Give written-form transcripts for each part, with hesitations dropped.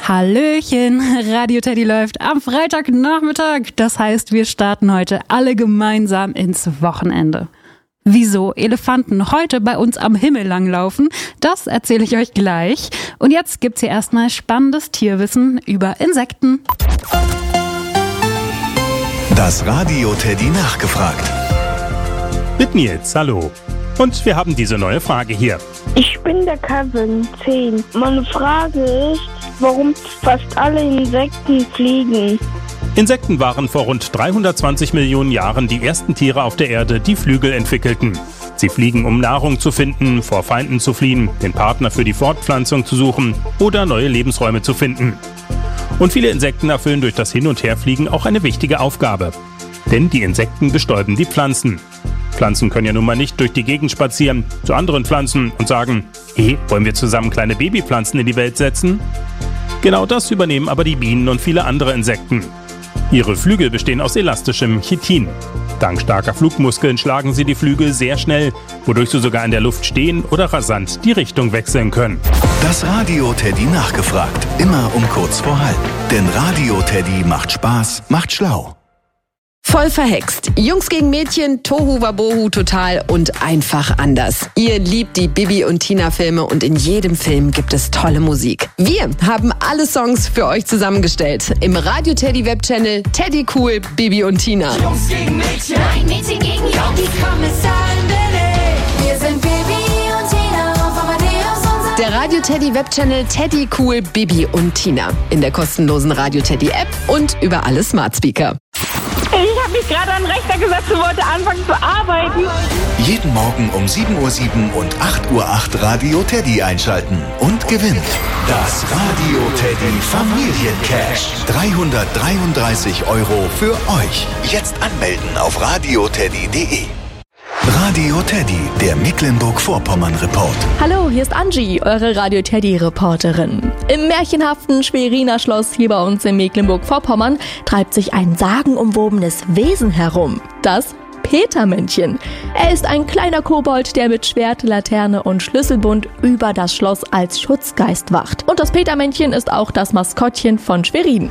Hallöchen, Radio Teddy läuft am Freitagnachmittag. Das heißt, wir starten heute alle gemeinsam ins Wochenende. Wieso Elefanten heute bei uns am Himmel langlaufen, das erzähle ich euch gleich. Und jetzt gibt's hier erstmal spannendes Tierwissen über Insekten. Das Radio Teddy nachgefragt. Mit Nils, hallo. Und wir haben diese neue Frage hier. Ich bin der Kevin, 10. Meine Frage ist, warum fast alle Insekten fliegen. Insekten waren vor rund 320 Millionen Jahren die ersten Tiere auf der Erde, die Flügel entwickelten. Sie fliegen, um Nahrung zu finden, vor Feinden zu fliehen, den Partner für die Fortpflanzung zu suchen oder neue Lebensräume zu finden. Und viele Insekten erfüllen durch das Hin- und Herfliegen auch eine wichtige Aufgabe. Denn die Insekten bestäuben die Pflanzen. Pflanzen können ja nun mal nicht durch die Gegend spazieren zu anderen Pflanzen und sagen, hey, wollen wir zusammen kleine Babypflanzen in die Welt setzen? Genau das übernehmen aber die Bienen und viele andere Insekten. Ihre Flügel bestehen aus elastischem Chitin. Dank starker Flugmuskeln schlagen sie die Flügel sehr schnell, wodurch sie sogar in der Luft stehen oder rasant die Richtung wechseln können. Das Radio Teddy nachgefragt. Immer um kurz vor halb. Denn Radio Teddy macht Spaß, macht schlau. Voll verhext. Jungs gegen Mädchen, Tohu Wabohu total und einfach anders. Ihr liebt die Bibi und Tina Filme und in jedem Film gibt es tolle Musik. Wir haben alle Songs für euch zusammengestellt. Im Radio Teddy Webchannel Teddy Cool, Bibi und Tina. Jungs gegen Mädchen, ein Mädchen gegen Jungs. Die Kommissaren Billy. Wir sind Bibi und Tina auf Amadeus. Der Radio Teddy Webchannel Teddy Cool, Bibi und Tina. In der kostenlosen Radio Teddy App und über alle Smart Speaker. Ich habe mich gerade an den Rechner gesetzt und wollte anfangen zu arbeiten. Jeden Morgen um 7:07 Uhr und 8:08 Uhr Radio Teddy einschalten und gewinnt das Radio Teddy Familiencash. 333 € für euch. Jetzt anmelden auf radioteddy.de. Radio Teddy, der Mecklenburg-Vorpommern-Report. Hallo, hier ist Angie, eure Radio Teddy-Reporterin. Im märchenhaften Schweriner Schloss hier bei uns in Mecklenburg-Vorpommern treibt sich ein sagenumwobenes Wesen herum. Das Petermännchen. Er ist ein kleiner Kobold, der mit Schwert, Laterne und Schlüsselbund über das Schloss als Schutzgeist wacht. Und das Petermännchen ist auch das Maskottchen von Schwerin.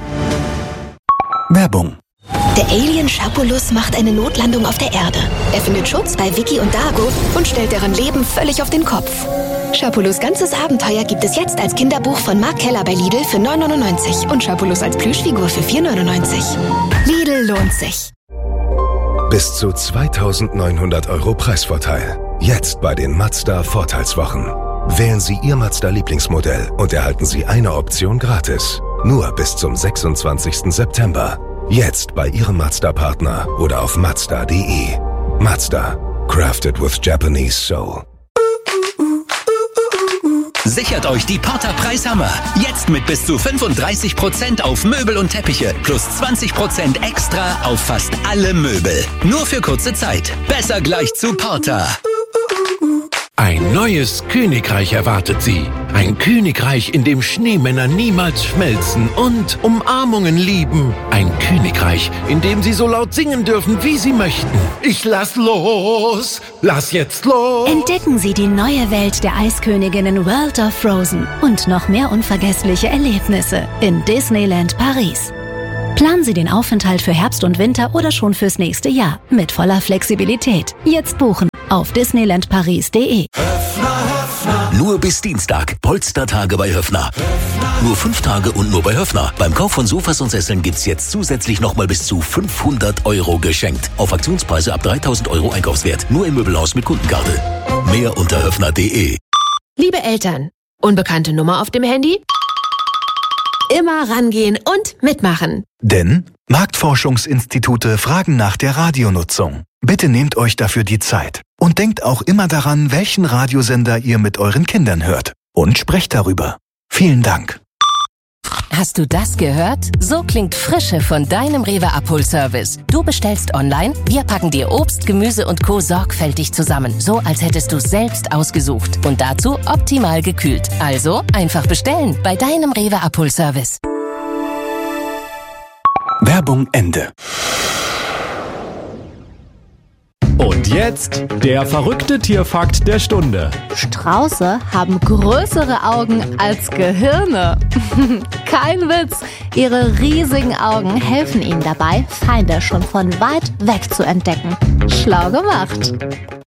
Werbung. Der Alien Schapulus macht eine Notlandung auf der Erde. Er findet Schutz bei Vicky und Dago und stellt deren Leben völlig auf den Kopf. Schapulus' ganzes Abenteuer gibt es jetzt als Kinderbuch von Mark Keller bei Lidl für 9,99 € und Schapulus als Plüschfigur für 4,99 €. Lidl lohnt sich. Bis zu 2.900 € Preisvorteil. Jetzt bei den Mazda Vorteilswochen. Wählen Sie Ihr Mazda-Lieblingsmodell und erhalten Sie eine Option gratis. Nur bis zum 26. September. Jetzt bei Ihrem Mazda-Partner oder auf Mazda.de. Mazda. Crafted with Japanese Soul. Sichert euch die Porter Preishammer. Jetzt mit bis zu 35% auf Möbel und Teppiche. Plus 20% extra auf fast alle Möbel. Nur für kurze Zeit. Besser gleich zu Porter. Ein neues Königreich erwartet Sie. Ein Königreich, in dem Schneemänner niemals schmelzen und Umarmungen lieben. Ein Königreich, in dem Sie so laut singen dürfen, wie Sie möchten. Ich lass los! Lass jetzt los! Entdecken Sie die neue Welt der Eisköniginnen World of Frozen und noch mehr unvergessliche Erlebnisse in Disneyland Paris. Planen Sie den Aufenthalt für Herbst und Winter oder schon fürs nächste Jahr mit voller Flexibilität. Jetzt buchen auf disneylandparis.de. Nur bis Dienstag. Polstertage bei Höffner. Nur 5 Tage und nur bei Höffner. Beim Kauf von Sofas und Sesseln gibt's jetzt zusätzlich nochmal bis zu 500 € geschenkt. Auf Aktionspreise ab 3.000 € Einkaufswert. Nur im Möbelhaus mit Kundenkarte. Mehr unter höffner.de. Liebe Eltern, unbekannte Nummer auf dem Handy? Immer rangehen und mitmachen. Denn Marktforschungsinstitute fragen nach der Radionutzung. Bitte nehmt euch dafür die Zeit. Und denkt auch immer daran, welchen Radiosender ihr mit euren Kindern hört. Und sprecht darüber. Vielen Dank. Hast du das gehört? So klingt Frische von deinem Rewe Abholservice. Du bestellst online, wir packen dir Obst, Gemüse und Co. sorgfältig zusammen. So, als hättest du es selbst ausgesucht. Und dazu optimal gekühlt. Also einfach bestellen bei deinem Rewe Abholservice. Werbung Ende. Und jetzt der verrückte Tierfakt der Stunde. Strauße haben größere Augen als Gehirne. Kein Witz. Ihre riesigen Augen helfen ihnen dabei, Feinde schon von weit weg zu entdecken. Schlau gemacht.